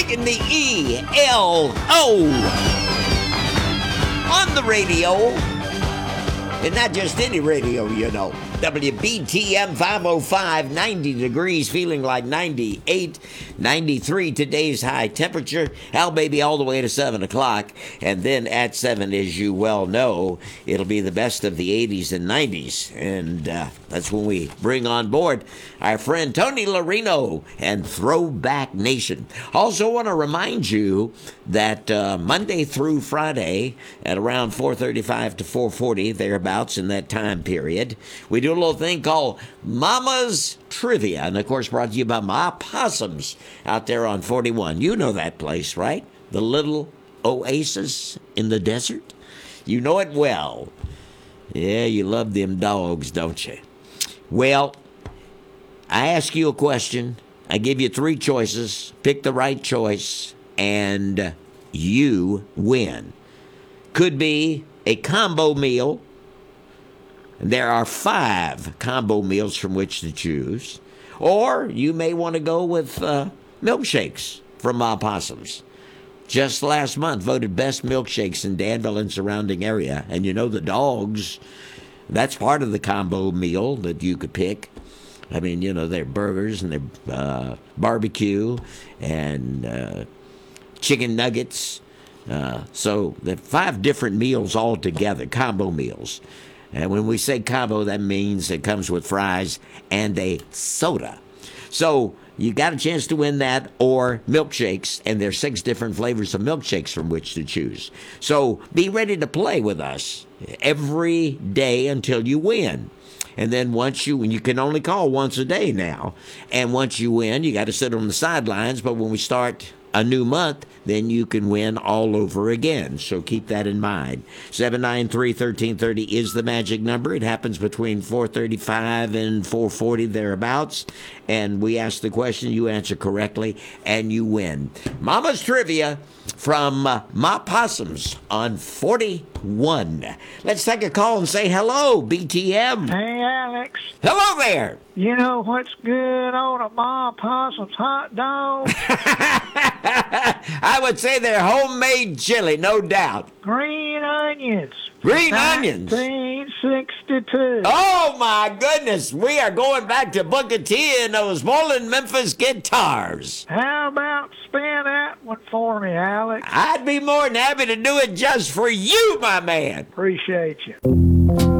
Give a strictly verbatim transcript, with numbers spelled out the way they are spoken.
making the E L O on the radio. And not just any radio, you know. W B T M five oh five, ninety degrees, feeling like ninety-eight, ninety-three today's high temperature. Al Baby all the way to seven o'clock. And then at seven, as you well know, it'll be the best of the eighties and nineties. And uh, that's when we bring on board our friend Tony Larino and Throwback Nation. Also want to remind you that uh, Monday through Friday at around four thirty-five to four forty, thereabouts in that time period, we do a little thing called Mama's Trivia. And, of course, brought to you by My Possums out there on forty-one. You know that place, right? The little oasis in the desert. You know it well. Yeah, you love them dogs, don't you? Well, I ask you a question. I give you three choices. Pick the right choice, and you win. Could be a combo meal. There are five combo meals from which to choose. Or you may want to go with uh, milkshakes from My Possums. Just last month, voted best milkshakes in Danville and surrounding area. And you know the dogs, that's part of the combo meal that you could pick. I mean, you know, they're burgers and they're uh, barbecue and uh, chicken nuggets. Uh, so there are five different meals all together, combo meals. And when we say combo, that means it comes with fries and a soda. So you got a chance to win that or milkshakes, and there's six different flavors of milkshakes from which to choose. So be ready to play with us every day until you win. And then once you, and you can only call once a day now, and once you win, you got to sit on the sidelines, but when we start a new month, then you can win all over again. So keep that in mind. seven nine three, one three three zero is the magic number. It happens between four thirty-five and four forty, thereabouts. And we ask the question, you answer correctly, and you win. Mama's Trivia from uh, My Possums on forty-one. Let's take a call and say hello, B T M. Hey, Alex. Hello there. You know what's good on a Ma Possum's hot dog? I would say they're homemade chili, no doubt. Green onions. Green onions. nineteen sixty-two. Oh, my goodness. We are going back to Booker T and those Moreland Memphis guitars. How about spin that one for me, Alex? I'd be more than happy to do it just for you, my man. Appreciate you.